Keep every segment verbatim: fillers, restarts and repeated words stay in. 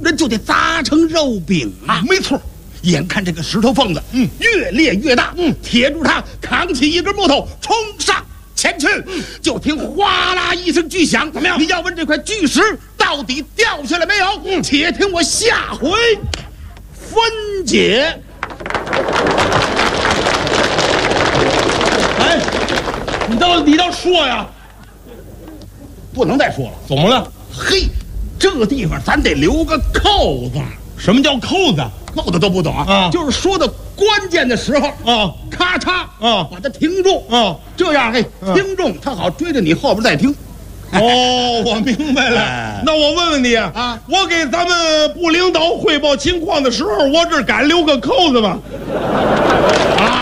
人就得砸成肉饼啊！ 没错。 眼看这个石头缝子， 嗯， 越裂越大， 嗯， 铁柱他扛起一根木头冲上前去，嗯，就听哗啦一声巨响，怎么样？你要问这块巨石到底掉下来没有？嗯，且听我下回分解。 哎，你倒你倒说呀！ 不能再说了。 怎么了？ 嘿，这个地方咱得留个扣子。 什么叫扣子？ 扣子都不懂啊？ 啊， 就是说到关键的时候啊， 咔嚓啊， 把它停住啊， 这样嘿，听众他好追着你后边再听。 哦，我明白了。哎、那我问问你啊，我给咱们部领导汇报情况的时候，我这敢留个扣子吗？啊，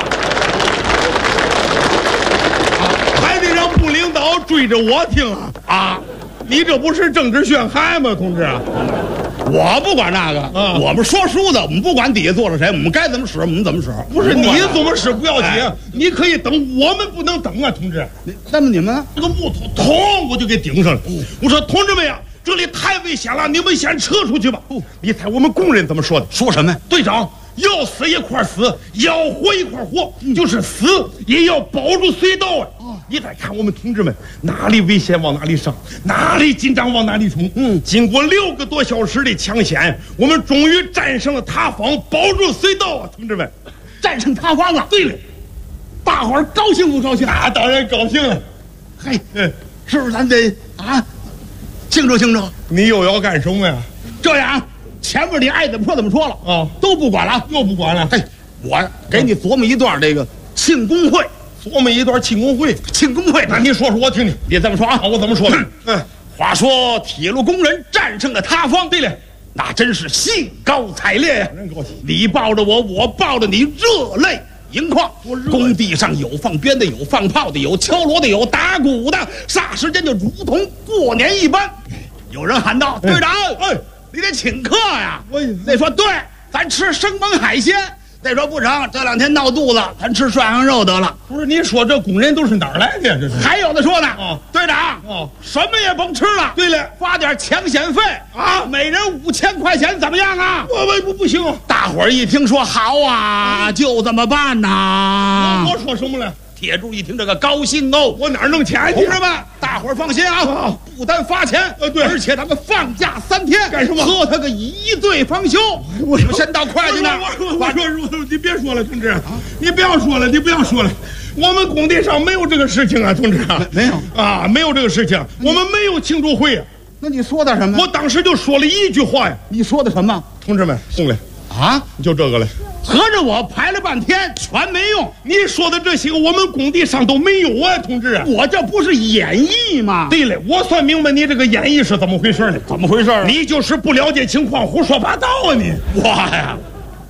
还得让部领导追着我听啊！啊，你这不是政治陷害吗，同志？ 我不管那个， 啊、 我们说书的，我们不管底下坐着谁，我们该怎么使我们怎么使。 不是你怎么使不要紧，哎、你可以等，我们不能等啊，同志。 那么你们这个木头捅我就给顶上了。嗯、我说同志们呀，这里太危险了，你们先撤出去吧。哦、你猜我们工人怎么说的？ 说什么呀？ 队长，要死一块死，要活一块活，嗯、就是死也要保住隧道啊！哦、你再看我们同志们，哪里危险往哪里上，哪里紧张往哪里冲。嗯，经过六个多小时的抢险，我们终于战胜了塌方，保住隧道啊！同志们， 战胜塌方了。 对了， 大伙儿高兴不高兴？ 那当然高兴了。 嘿，嗯，是不是咱得啊庆祝庆祝？ 你又要干什么呀？ 这样。前面你爱怎么说怎么说了啊， 都不管了， 又不管了。 嘿，我给你琢磨一段这个庆功会， 琢磨一段庆功会， 庆功会， 那你说说我听听。 你这么说啊？ 我怎么说的？ 嗯，话说铁路工人战胜了塌方， 对了， 那真是兴高采烈呀！ 真高兴， 你抱着我，我抱着你，热泪盈眶。工地上有放鞭的，有放炮的，有敲锣的，有打鼓的，霎时间就如同过年一般。有人喊道：“队长，哎。”你得请客呀！那说对，咱吃生猛海鲜。那说不成，这两天闹肚子，咱吃涮羊肉得了。 不是你说这工人都是哪儿来的呀？这是还有的说呢。 啊， 队长， 哦， 什么也甭吃了。 对了， 发点抢险费啊，每人五千块钱，怎么样啊？ 我我不不行啊！ 大伙儿一听说好啊，嗯、就这么办呐。 我我说什么了？ 铁柱一听这个高兴哦， 我哪弄钱？ 同志们，大伙儿放心啊，啊不但发钱， 呃对， 而且咱们放假三天， 干什么？ 喝他个一醉方休。我们先到会计那儿。 我我我说你别说了，同志，啊、你不要说了，你不要说了。我们工地上没有这个事情啊，同志啊， 没有啊，没有这个事情，我们没有庆祝会啊。 那你说的什么？ 我当时就说了一句话呀。 你说的什么？ 同志们，送来啊， 就这个了。 合着我排了半天全没用， 你说的这些个我们工地上都没有啊，同志。 我这不是演绎吗？ 对了，我算明白你这个演绎是怎么回事了。 怎么回事啊？ 你就是不了解情况，胡说八道啊你！ 我呀。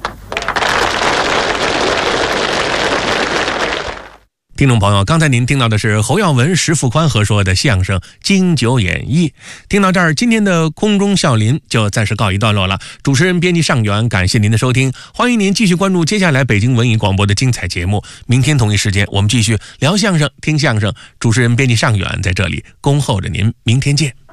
听众朋友，刚才您听到的是侯耀文、石富宽合说的相声《京九演绎》。听到这儿，今天的空中笑林就暂时告一段落了。主持人编辑尚远，感谢您的收听，欢迎您继续关注接下来北京文艺广播的精彩节目。明天同一时间，我们继续聊相声、听相声。主持人编辑尚远在这里恭候着您，明天见。